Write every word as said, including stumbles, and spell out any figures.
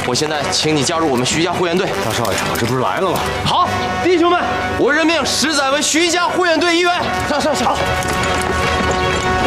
我现在请你加入我们徐家护院队。 大少爷，我这不是来了吗？ 好，弟兄们，我任命石仔为徐家护院队一员。上上上。